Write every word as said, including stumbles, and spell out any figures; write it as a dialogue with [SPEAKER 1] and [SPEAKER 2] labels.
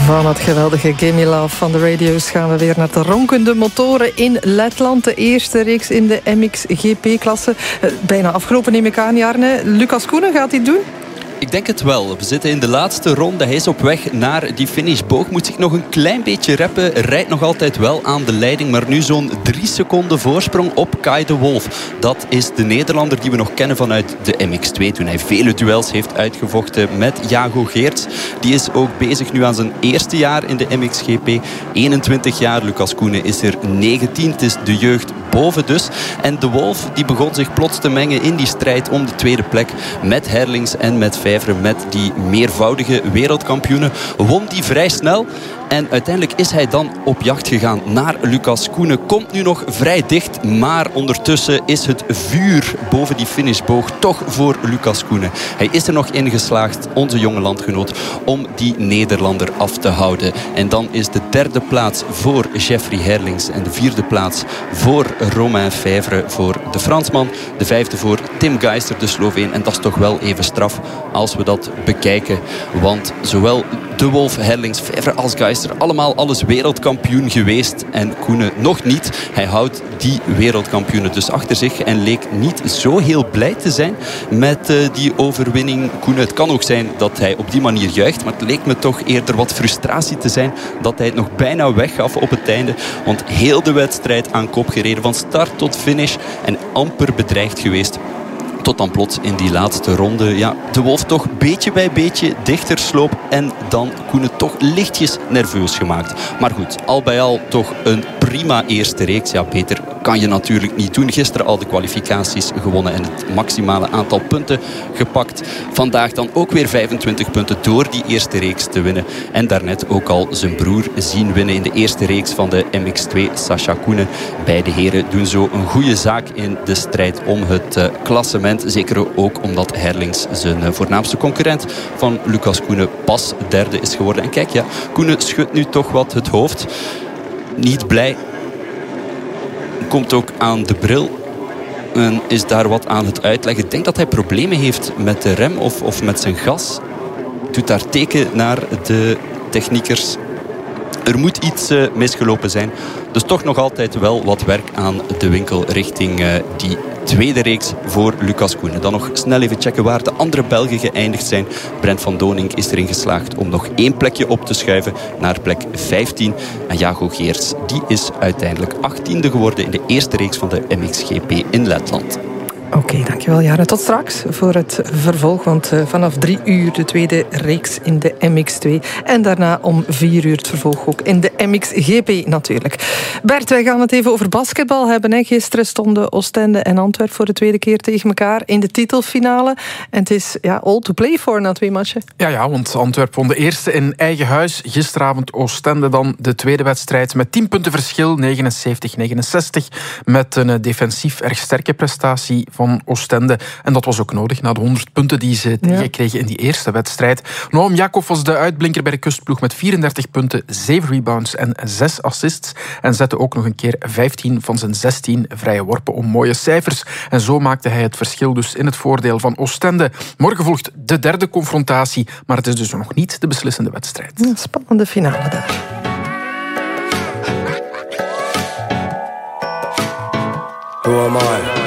[SPEAKER 1] Van het geweldige Gimme Love van de radio's gaan we weer naar de ronkende motoren in Letland. De eerste reeks in de M X G P-klasse. Bijna afgelopen neem ik aan, Jarne. Lucas Koenen, gaat hij doen?
[SPEAKER 2] Ik denk het wel. We zitten in de laatste ronde. Hij is op weg naar die finish. Boog moet zich nog een klein beetje reppen. Rijdt nog altijd wel aan de leiding. Maar nu zo'n drie seconden voorsprong op Kai de Wolf. Dat is de Nederlander die we nog kennen vanuit de M X twee. Toen hij vele duels heeft uitgevochten met Jago Geerts. Die is ook bezig nu aan zijn eerste jaar in de M X G P. eenentwintig jaar. Lucas Koenen is er negentien. Het is de jeugd boven dus. En de Wolf die begon zich plots te mengen in die strijd om de tweede plek. Met Herlings en met Vijveren, met die meervoudige wereldkampioenen. Won die vrij snel. En uiteindelijk is hij dan op jacht gegaan naar Lucas Koenen. Komt nu nog vrij dicht. Maar ondertussen is het vuur boven die finishboog toch voor Lucas Koenen. Hij is er nog in geslaagd, onze jonge landgenoot, om die Nederlander af te houden. En dan is de derde plaats voor Jeffrey Herlings. En de vierde plaats voor Romain Vijveren, voor de Fransman. De vijfde voor Tim Geister, de Sloveen. En dat is toch wel even straf als we dat bekijken. Want zowel de Wolf, Herlings, Vijveren als Geister, allemaal alles wereldkampioen geweest. En Koenen nog niet. Hij houdt die wereldkampioenen dus achter zich en leek niet zo heel blij te zijn met uh, die overwinning. Koenen, het kan ook zijn dat hij op die manier juicht, maar het leek me toch eerder wat frustratie te zijn dat hij het nog bijna weggaf op het einde. Want heel de wedstrijd aan kop gereden, van start tot finish, en amper bedreigd geweest. Tot dan plots in die laatste ronde ja, de Wolf toch beetje bij beetje dichter sloop. En dan Koenen toch lichtjes nerveus gemaakt. Maar goed, al bij al toch een prima eerste reeks. Ja, beter kan je natuurlijk niet doen. Gisteren al de kwalificaties gewonnen en het maximale aantal punten gepakt. Vandaag dan ook weer vijfentwintig punten door die eerste reeks te winnen. En daarnet ook al zijn broer zien winnen in de eerste reeks van de M X twee, Sascha Koenen. Beide heren doen zo een goede zaak in de strijd om het uh, klassement. Zeker ook omdat Herlings zijn uh, voornaamste concurrent van Lucas Koenen pas derde is geworden. En kijk, ja, Koenen schudt nu toch wat het hoofd. Niet blij. Komt ook aan de bril en is daar wat aan het uitleggen. Ik denk dat hij problemen heeft met de rem of, of met zijn gas. Doet daar teken naar de techniekers. Er moet iets uh, misgelopen zijn. Dus toch nog altijd wel wat werk aan de winkel richting uh, die tweede reeks voor Lucas Koenen. Dan nog snel even checken waar de andere Belgen geëindigd zijn. Brent van Donink is erin geslaagd om nog één plekje op te schuiven naar plek vijftien. En Jago Geerts die is uiteindelijk achttiende geworden in de eerste reeks van de M X G P in Letland.
[SPEAKER 1] Oké, okay, dankjewel Jaren. Tot straks voor het vervolg, want uh, vanaf drie uur de tweede reeks in de M X twee. En daarna om vier uur het vervolg ook in de M X G P natuurlijk. Bert, wij gaan het even over basketbal hebben. Hè. Gisteren stonden Oostende en Antwerpen voor de tweede keer tegen elkaar in de titelfinale. En het is ja, all to play for na twee matchen.
[SPEAKER 3] Ja, ja, want Antwerpen won de eerste in eigen huis. Gisteravond Oostende dan de tweede wedstrijd met tien punten verschil, negenenzeventig negenenzestig. Met een defensief erg sterke prestatie van Oostende. En dat was ook nodig na de honderd punten die ze tegenkregen in die eerste wedstrijd. Noam Jakob was de uitblinker bij de kustploeg met vierendertig punten, zeven rebounds en zes assists. En zette ook nog een keer vijftien van zijn zestien vrije worpen om mooie cijfers. En zo maakte hij het verschil dus in het voordeel van Oostende. Morgen volgt de derde confrontatie, maar het is dus nog niet de beslissende wedstrijd.
[SPEAKER 1] Een spannende finale daar.
[SPEAKER 4] Who am I?